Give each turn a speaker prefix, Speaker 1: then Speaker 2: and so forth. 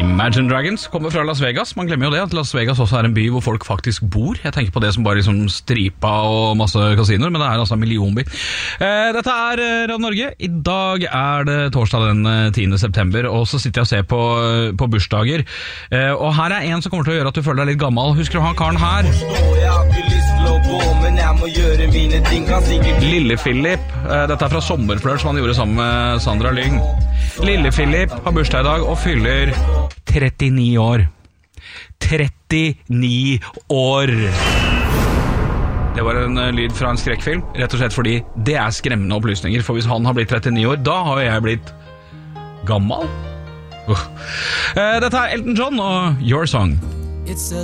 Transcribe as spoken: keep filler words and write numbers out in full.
Speaker 1: Imagine Dragons kommer fra Las Vegas. Man glemmer jo det, at Las Vegas også er en by hvor folk faktisk bor. Jeg tenker på det som bare liksom stripa og masse kasinoer, men det er altså en millionby. eh, Dette er Radio Norge. I dag er det torsdag den tiende september, og så sitter jeg og ser på, på bursdager. eh, Og her er en som kommer til å gjøre at du føler deg litt gammel. Husker du han karen her? Lille-Philip. eh, Dette er fra Sommerflørt, som han gjorde sammen med Sandra Lyng. Lille-Philip har bursdag i dag og fyller trettini år. trettini år. Det var en uh, lyd fra en skrekkfilm, rett og slett fordi det er skremmende opplysninger. For hvis han har blitt trettini år, da har jeg blitt gammel. uh. uh, Dette er Elton John og Your Song.
Speaker 2: It's a